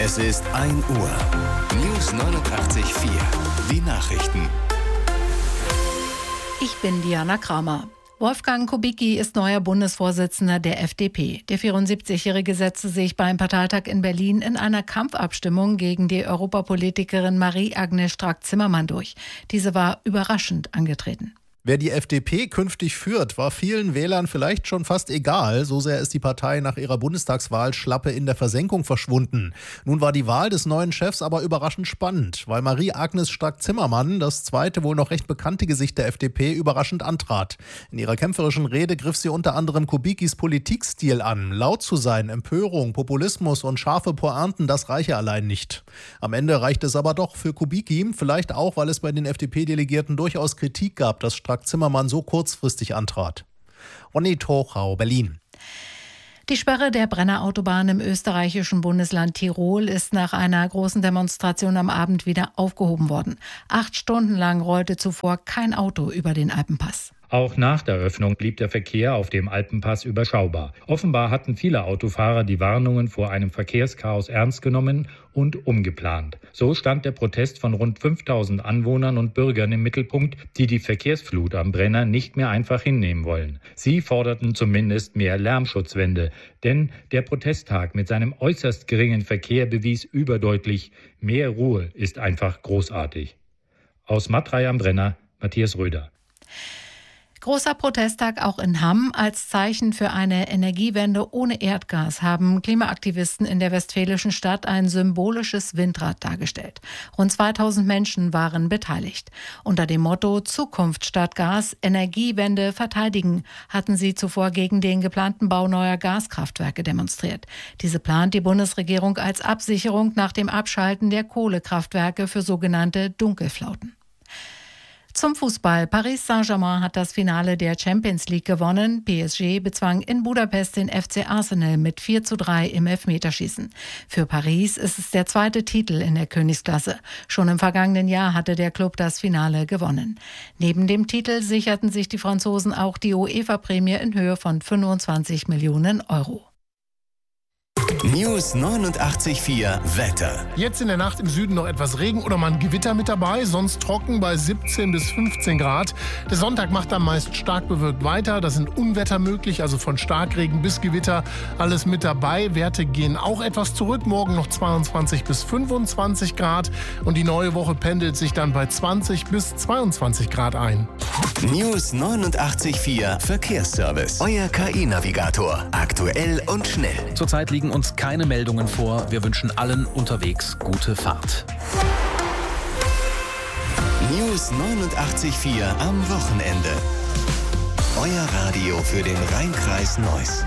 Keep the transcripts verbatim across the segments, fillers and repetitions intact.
Es ist ein Uhr. News neunundachtzig Komma vier. Die Nachrichten. Ich bin Diana Kramer. Wolfgang Kubicki ist neuer Bundesvorsitzender der F D P. Der vierundsiebzigjährige setzte sich beim Parteitag in Berlin in einer Kampfabstimmung gegen die Europapolitikerin Marie-Agnes Strack-Zimmermann durch. Diese war überraschend angetreten. Wer die F D P künftig führt, war vielen Wählern vielleicht schon fast egal. So sehr ist die Partei nach ihrer Bundestagswahl schlappe in der Versenkung verschwunden. Nun war die Wahl des neuen Chefs aber überraschend spannend, weil Marie-Agnes Strack-Zimmermann, das zweite wohl noch recht bekannte Gesicht der F D P, überraschend antrat. In ihrer kämpferischen Rede griff sie unter anderem Kubickis Politikstil an. Laut zu sein, Empörung, Populismus und scharfe Pointen, das reiche allein nicht. Am Ende reichte es aber doch für Kubicki, vielleicht auch, weil es bei den F D P-Delegierten durchaus Kritik gab, dass Strack Zimmermann so kurzfristig antrat. Ronny Tochau, Berlin. Die Sperre der Brennerautobahn im österreichischen Bundesland Tirol ist nach einer großen Demonstration am Abend wieder aufgehoben worden. Acht Stunden lang rollte zuvor kein Auto über den Alpenpass. Auch nach der Öffnung blieb der Verkehr auf dem Alpenpass überschaubar. Offenbar hatten viele Autofahrer die Warnungen vor einem Verkehrschaos ernst genommen und umgeplant. So stand der Protest von rund fünftausend Anwohnern und Bürgern im Mittelpunkt, die die Verkehrsflut am Brenner nicht mehr einfach hinnehmen wollen. Sie forderten zumindest mehr Lärmschutzwände, denn der Protesttag mit seinem äußerst geringen Verkehr bewies überdeutlich, mehr Ruhe ist einfach großartig. Aus Matrei am Brenner, Matthias Röder. Großer Protesttag auch in Hamm. Als Zeichen für eine Energiewende ohne Erdgas haben Klimaaktivisten in der westfälischen Stadt ein symbolisches Windrad dargestellt. Rund zweitausend Menschen waren beteiligt. Unter dem Motto Zukunft statt Gas, Energiewende verteidigen, hatten sie zuvor gegen den geplanten Bau neuer Gaskraftwerke demonstriert. Diese plant die Bundesregierung als Absicherung nach dem Abschalten der Kohlekraftwerke für sogenannte Dunkelflauten. Zum Fußball. Paris Saint-Germain hat das Finale der Champions League gewonnen. P S G bezwang in Budapest den F C Arsenal mit vier zu drei im Elfmeterschießen. Für Paris ist es der zweite Titel in der Königsklasse. Schon im vergangenen Jahr hatte der Club das Finale gewonnen. Neben dem Titel sicherten sich die Franzosen auch die UEFA-Prämie in Höhe von fünfundzwanzig Millionen Euro. News neunundachtzig Komma vier Wetter. Jetzt in der Nacht im Süden noch etwas Regen oder mal ein Gewitter mit dabei, sonst trocken bei siebzehn bis fünfzehn Grad. Der Sonntag macht dann meist stark bewölkt weiter, da sind Unwetter möglich, also von Starkregen bis Gewitter, alles mit dabei. Werte gehen auch etwas zurück, morgen noch zweiundzwanzig bis fünfundzwanzig Grad und die neue Woche pendelt sich dann bei zwanzig bis zweiundzwanzig Grad ein. News neunundachtzig Komma vier Verkehrsservice. Euer K I-Navigator. Aktuell und schnell. Zurzeit liegen uns keine Meldungen vor. Wir wünschen allen unterwegs gute Fahrt. News neunundachtzig Komma vier am Wochenende. Euer Radio für den Rhein-Kreis Neuss.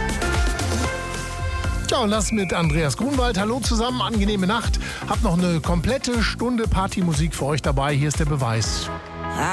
Ja, und das mit Andreas Grunwald. Hallo zusammen, angenehme Nacht. Hab noch eine komplette Stunde Partymusik für euch dabei. Hier ist der Beweis.